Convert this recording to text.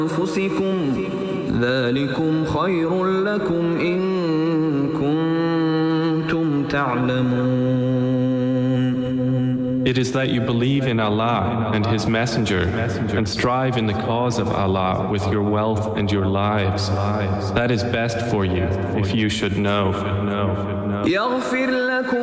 أنفسكم ذلكم خير لكم إن كنتم تعلمون. It is that you believe in Allah and His Messenger and strive in the cause of Allah with your wealth and your lives. That is best for you if you should know.